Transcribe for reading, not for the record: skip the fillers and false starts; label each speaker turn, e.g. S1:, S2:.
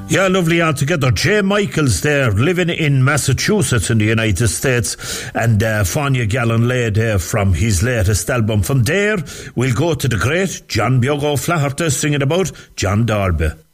S1: Yeah, lovely altogether. Jay Michaels there, living in Massachusetts in the United States, and Fania Gallen Lay there from his latest album. From there, we'll go to the great John Biogo Flaherty singing about John Darby.